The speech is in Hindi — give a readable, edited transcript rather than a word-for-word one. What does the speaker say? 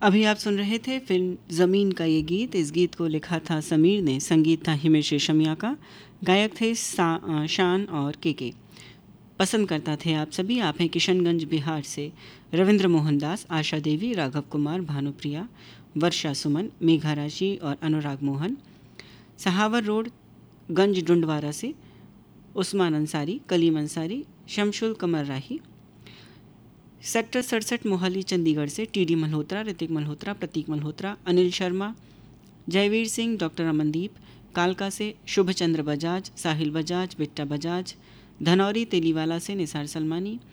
अभी आप सुन रहे थे फिल्म ज़मीन का ये गीत। इस गीत को लिखा था समीर ने, संगीत था हिमेश रेशमिया का, गायक थे शान और के। पसंद करता थे आप सभी। आप हैं किशनगंज बिहार से रविंद्र मोहन दास, आशा देवी, राघव कुमार, भानुप्रिया, वर्षा सुमन, मेघा राशि और अनुराग मोहन। सहावर रोड गंज डुंडवारा से उस्मान अंसारी, कलीम अंसारी, शमशुल कमर राही। सेक्टर 67 मोहाली चंडीगढ़ से टीडी मल्होत्रा, ऋतिक मल्होत्रा, प्रतीक मल्होत्रा, अनिल शर्मा, जयवीर सिंह, डॉक्टर अमनदीप। कालका से शुभचंद्र बजाज, साहिल बजाज, बिट्टा बजाज। धनौरी तेलीवाला से निसार सलमानी,